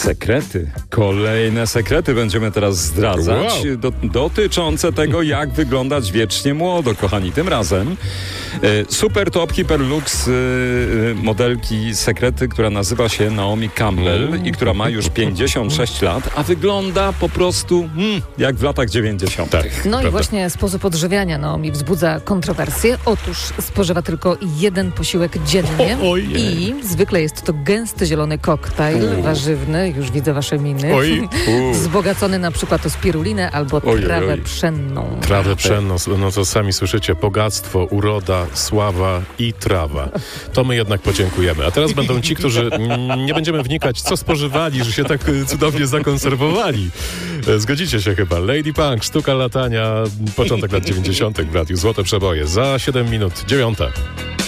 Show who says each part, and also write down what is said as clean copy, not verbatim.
Speaker 1: Sekrety. Kolejne sekrety będziemy teraz zdradzać, dotyczące tego, jak wyglądać wiecznie młodo, kochani. Tym razem super top hiperlux modelki sekrety, która nazywa się Naomi Campbell i która ma już 56 lat, a wygląda po prostu jak w latach 90.
Speaker 2: Tak,
Speaker 3: No
Speaker 2: prawda.
Speaker 3: i właśnie sposób odżywiania Naomi wzbudza kontrowersje. Otóż spożywa tylko jeden posiłek dziennie i zwykle jest to gęsty zielony koktajl warzywny, już widzę wasze miny, wzbogacony na przykład o spirulinę albo trawę pszenną.
Speaker 2: Trawę pszenną, no to sami słyszycie, bogactwo, uroda, sława i trawa. To my jednak podziękujemy. A teraz będą ci, którzy nie będziemy wnikać, co spożywali, że się tak cudownie zakonserwowali. Zgodzicie się chyba. Lady Punk, sztuka latania, początek lat 90. w radiu Złote Przeboje. Za 7 minut, 9.